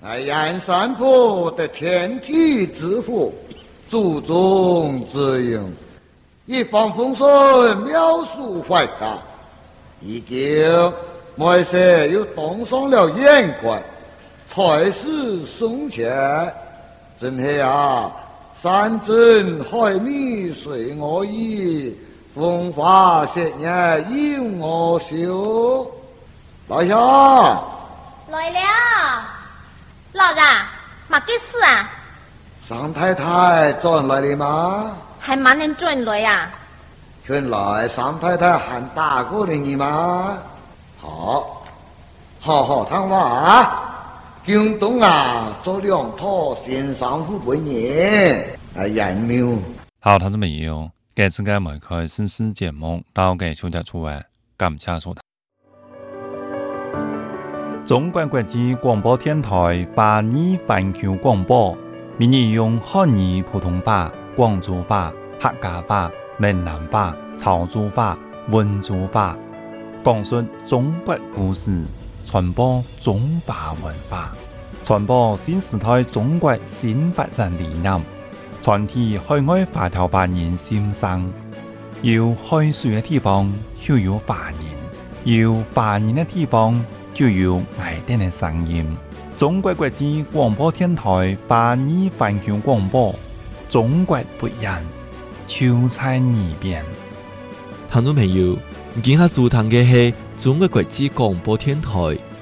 燕山坡得天体之福，祖宗之应，一方风顺，妙术怀达，已经没事又动上了眼怪，才是送钱，真是啊！山珍海味随我意，风花雪月任我修。老乡， 来了，老人，嘛嘅事啊？ 尚太太转来了吗？ 还蛮能转来啊？ 原来尚太太喊打过了你吗？好谈话啊！京东啊，做两套新商户本年，人妙。 好，听众朋友，这次嘅每开新闻节目到嘅小集出来，感谢收睇。中国国际广播电台华语环球广播，每日用汉语普通话、广州话、客家话、闽南话、潮州话、温州话，讲述中国故事，传播中华文化，传播新时代中国新发展理念，传递海外华侨华人心声。有海水的地方就有华人，有华人的地方就有爱丁的声音。中国国际广播电台华语环球广播，中国不一样，就在耳边。 聽眾朋友，今下收聽嘅係中國國際廣播電台